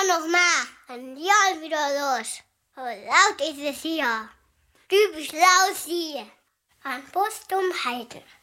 noch mal. Dann jahren wieder los. So laut ist es hier. Typisch laut hier. An Post um Heide.